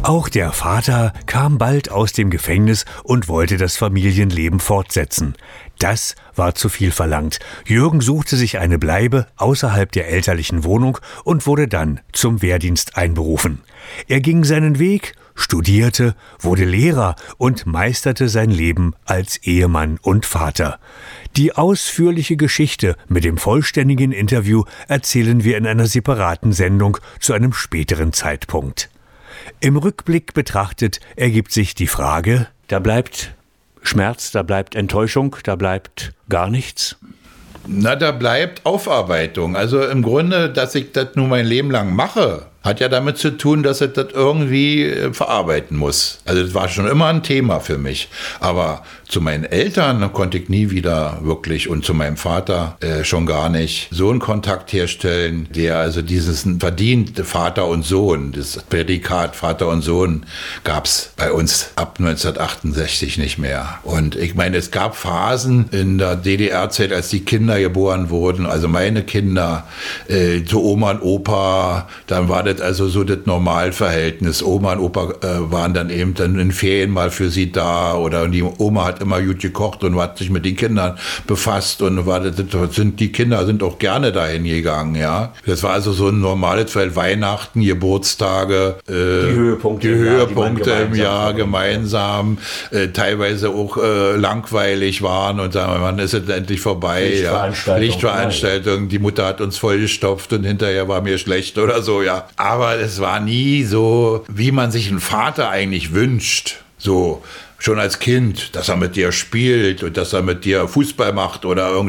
Auch der Vater kam bald aus dem Gefängnis und wollte das Familienleben fortsetzen. Das war zu viel verlangt. Jürgen suchte sich eine Bleibe außerhalb der elterlichen Wohnung und wurde dann zum Wehrdienst einberufen. Er ging seinen Weg, studierte, wurde Lehrer und meisterte sein Leben als Ehemann und Vater. Die ausführliche Geschichte mit dem vollständigen Interview erzählen wir in einer separaten Sendung zu einem späteren Zeitpunkt. Im Rückblick betrachtet ergibt sich die Frage: Da bleibt Schmerz, da bleibt Enttäuschung, da bleibt gar nichts? Na, da bleibt Aufarbeitung. Also im Grunde, dass ich das nun mein Leben lang mache, hat ja damit zu tun, dass ich das irgendwie verarbeiten muss. Also das war schon immer ein Thema für mich. Aber zu meinen Eltern konnte ich nie wieder wirklich und zu meinem Vater schon gar nicht so einen Kontakt herstellen, der also dieses verdient, Vater und Sohn, das Prädikat Vater und Sohn gab es bei uns ab 1968 nicht mehr. Und ich meine, es gab Phasen in der DDR-Zeit, als die Kinder geboren wurden, also meine Kinder, zu Oma und Opa, dann war das also so das Normalverhältnis. Oma und Opa waren dann eben dann in Ferien mal für sie da oder die Oma hat immer gut gekocht und hat sich mit den Kindern befasst und die Kinder sind auch gerne dahin gegangen, ja. Das war also so ein normales Feld, Weihnachten, Geburtstage, die Höhepunkte im Jahr gemeinsam, teilweise auch langweilig waren und sagen, wann ist es endlich vorbei? Lichtveranstaltung, die Mutter hat uns vollgestopft und hinterher war mir schlecht oder so, ja. Aber es war nie so, wie man sich einen Vater eigentlich wünscht. So, schon als Kind, dass er mit dir spielt und dass er mit dir Fußball macht oder irgendwie